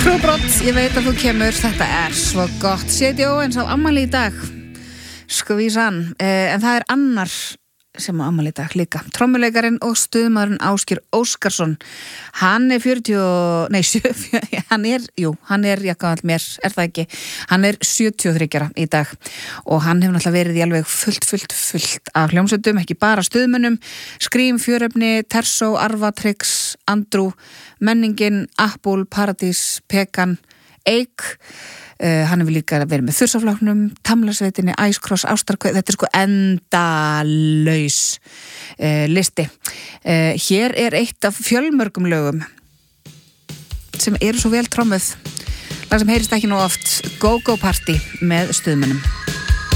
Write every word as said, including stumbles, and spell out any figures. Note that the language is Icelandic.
Krúbrot, ég veit að þú kemur, þetta er svo gott. Séti Óvins á afmæli í dag, skvísan, eh, en það er annar sem á afmæli í dag líka. Trommuleikarinn og stuðmaðurinn Ásgeir Óskarsson. Hann er fjörutíu, nei, sjö, hann er, jú, hann er jakkaðall mér, er það ekki? Hann er sjötíu og þriggja ára í dag og hann hefur náttúrulega verið í alveg fullt, fullt, fullt af hljómsveitum, ekki bara stuðmönnum, Skrím, Fjörefni, Tersó, Arvatrix, Andrew, Menningin, Apple, Paradís, Pekan, Eik. Uh, hann hefur líka verið með Þursafláknum, Tamlasveitinni, Æskross, Ástarkauð, þetta er sko endalaus uh, listi. Uh, hér er eitt af fjölmörgum lögum sem eru svo vel trommuð. Lag sem heyrist ekki nú oft, Go Go Party með stuðmönnum.